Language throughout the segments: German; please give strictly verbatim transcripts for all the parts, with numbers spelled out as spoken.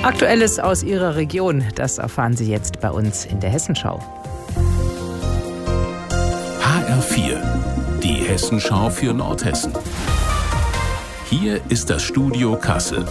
Aktuelles aus Ihrer Region, das erfahren Sie jetzt bei uns in der Hessenschau. H R vier, die Hessenschau für Nordhessen. Hier ist das Studio Kassel.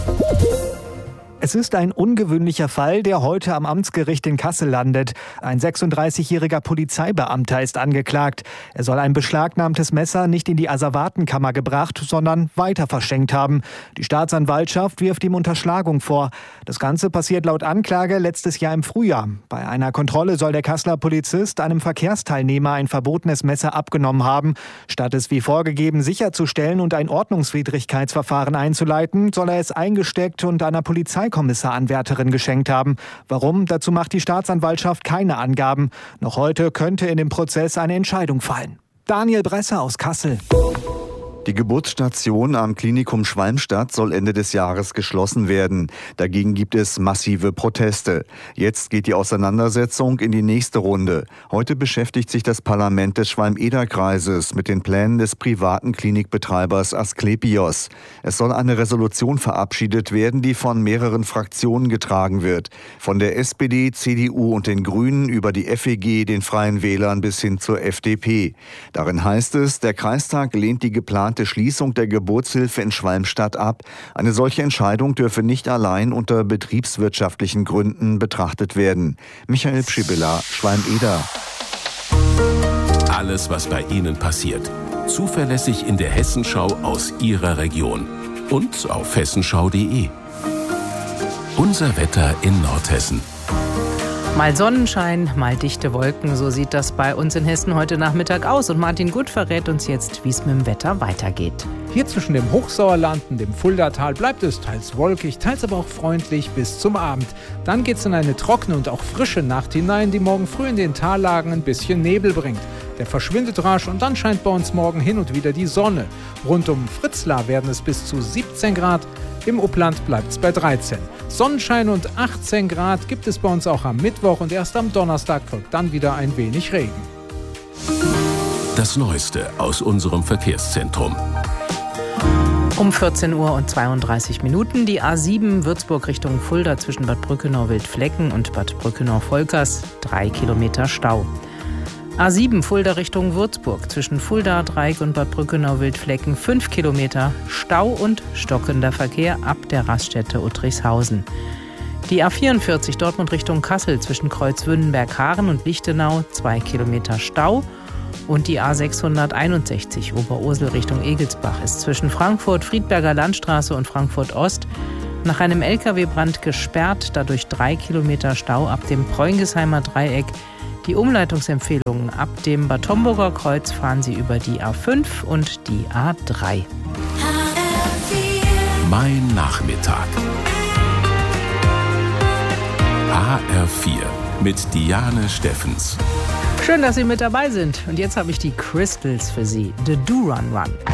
Es ist ein ungewöhnlicher Fall, der heute am Amtsgericht in Kassel landet. Ein sechsunddreißigjähriger Polizeibeamter ist angeklagt. Er soll ein beschlagnahmtes Messer nicht in die Asservatenkammer gebracht, sondern weiter verschenkt haben. Die Staatsanwaltschaft wirft ihm Unterschlagung vor. Das Ganze passiert laut Anklage letztes Jahr im Frühjahr. Bei einer Kontrolle soll der Kasseler Polizist einem Verkehrsteilnehmer ein verbotenes Messer abgenommen haben. Statt es wie vorgegeben sicherzustellen und ein Ordnungswidrigkeitsverfahren einzuleiten, soll er es eingesteckt und einer Polizei Kommissaranwärterin geschenkt haben. Warum? Dazu macht die Staatsanwaltschaft keine Angaben. Noch heute könnte in dem Prozess eine Entscheidung fallen. Daniel Bresser aus Kassel. Die Geburtsstation am Klinikum Schwalmstadt soll Ende des Jahres geschlossen werden. Dagegen gibt es massive Proteste. Jetzt geht die Auseinandersetzung in die nächste Runde. Heute beschäftigt sich das Parlament des Schwalm-Eder-Kreises mit den Plänen des privaten Klinikbetreibers Asklepios. Es soll eine Resolution verabschiedet werden, die von mehreren Fraktionen getragen wird. Von der S P D, C D U und den Grünen über die F E G, den Freien Wählern bis hin zur F D P. Darin heißt es, der Kreistag lehnt die geplante Schließung der Geburtshilfe in Schwalmstadt ab. Eine solche Entscheidung dürfe nicht allein unter betriebswirtschaftlichen Gründen betrachtet werden. Michael Pschibilla, Schwalm-Eder. Alles, was bei Ihnen passiert. Zuverlässig in der Hessenschau aus Ihrer Region. Und auf hessenschau punkt de. Unser Wetter in Nordhessen. Mal Sonnenschein, mal dichte Wolken, so sieht das bei uns in Hessen heute Nachmittag aus. Und Martin Gut verrät uns jetzt, wie es mit dem Wetter weitergeht. Hier zwischen dem Hochsauerland und dem Fuldatal bleibt es teils wolkig, teils aber auch freundlich bis zum Abend. Dann geht es in eine trockene und auch frische Nacht hinein, die morgen früh in den Tallagen ein bisschen Nebel bringt. Der verschwindet rasch und dann scheint bei uns morgen hin und wieder die Sonne. Rund um Fritzlar werden es bis zu siebzehn Grad, im Upland bleibt es bei dreizehn. Sonnenschein und achtzehn Grad gibt es bei uns auch am Mittwoch und erst am Donnerstag folgt dann wieder ein wenig Regen. Das Neueste aus unserem Verkehrszentrum. Um vierzehn Uhr und zweiunddreißig Minuten die A sieben Würzburg Richtung Fulda zwischen Bad Brückenau-Wildflecken und Bad Brückenau-Volkers, drei Kilometer Stau. A sieben Fulda Richtung Würzburg zwischen Fulda-Dreieck und Bad Brückenau-Wildflecken, fünf Kilometer Stau und stockender Verkehr ab der Raststätte Uttrichshausen. Die A vierundvierzig Dortmund Richtung Kassel zwischen Kreuzwündenberg-Haaren und Lichtenau, zwei Kilometer Stau. Und die A sechshunderteinundsechzig Oberursel Richtung Egelsbach ist zwischen Frankfurt-Friedberger Landstraße und Frankfurt-Ost nach einem L K W-Brand gesperrt, dadurch drei Kilometer Stau ab dem Preungesheimer Dreieck. Die Umleitungsempfehlungen ab dem Bad Homburger Kreuz fahren Sie über die A fünf und die A drei. Mein Nachmittag. H R vier mit Diane Steffens. Schön, dass Sie mit dabei sind. Und jetzt habe ich die Crystals für Sie. The Do Run Run.